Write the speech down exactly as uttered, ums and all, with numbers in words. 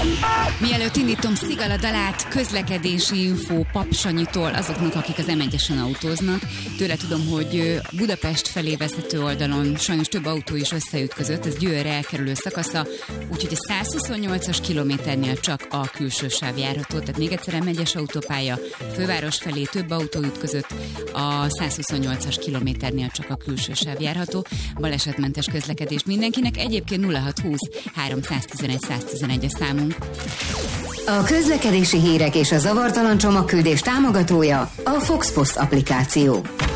Mielőtt indítom Szigala dalát, közlekedési infó Pap Sanyitól azoknak, akik az em egyesen autóznak. Tőle tudom, hogy Budapest felé vezető oldalon sajnos több autó is összeütközött, ez Győrre elkerülő szakasza, úgyhogy a százhuszonnyolcas kilométernél csak a külső sáv járható, tehát még egyszer em egyes autópálya, főváros felé több autó ütközött, a százhuszonnyolcas kilométernél csak a külső sáv járható. Balesetmentes közlekedés mindenkinek, egyébként nulla hat húsz háromszáztizenegy száztizenegy a számunk. A közlekedési hírek és a zavartalan csomagküldés támogatója a Fox Post applikáció.